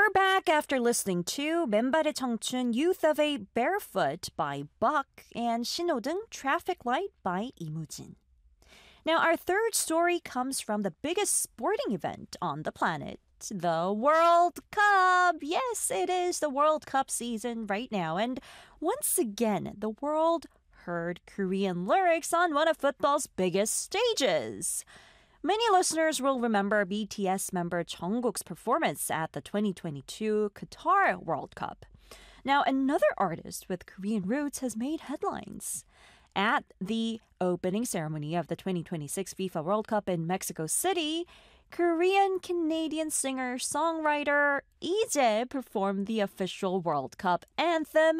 We're back after listening to 맨발의 청춘 Youth of a Barefoot by Buck and 신호등 Traffic Light by 이무진. Now, our third story comes from the biggest sporting event on the planet, the World Cup. Yes, it is the World Cup season right now. And once again, the world heard Korean lyrics on one of football's biggest stages. Many listeners will remember BTS member Jungkook's performance at the 2022 Qatar World Cup. Now, another artist with Korean roots has made headlines. At the opening ceremony of the 2026 FIFA World Cup in Mexico City, Korean-Canadian singer-songwriter Lee Jae performed the official World Cup anthem,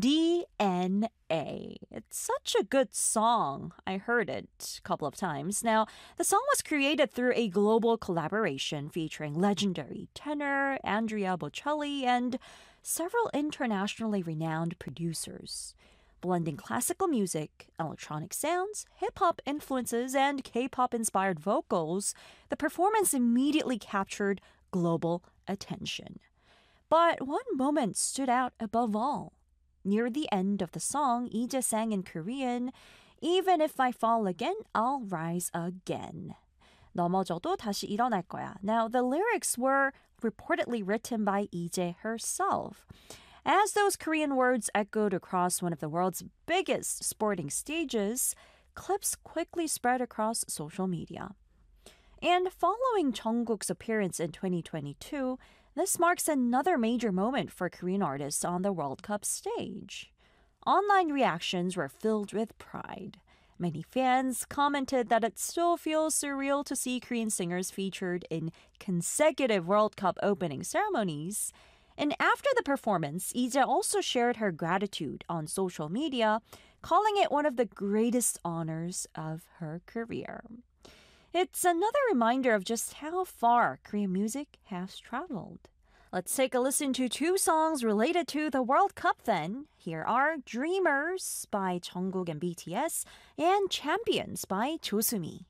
DNA. It's such a good song. I heard it a couple of times. Now, the song was created through a global collaboration featuring legendary tenor Andrea Bocelli and several internationally renowned producers. Blending classical music, electronic sounds, hip-hop influences, and K-pop-inspired vocals, the performance immediately captured global attention. But one moment stood out above all. Near the end of the song, Lee Jae sang in Korean, "Even if I fall again, I'll rise again." 넘어져도 다시 일어날 거야. Now, the lyrics were reportedly written by Lee Jae herself. As those Korean words echoed across one of the world's biggest sporting stages, clips quickly spread across social media. And following Jungkook's appearance in 2022, this marks another major moment for Korean artists on the World Cup stage. Online reactions were filled with pride. Many fans commented that it still feels surreal to see Korean singers featured in consecutive World Cup opening ceremonies. And after the performance, Lee Jae also shared her gratitude on social media, calling it one of the greatest honors of her career. It's another reminder of just how far Korean music has traveled. Let's take a listen to two songs related to the World Cup then. Here are Dreamers by Jungkook and BTS and Champions by Jo Sumi.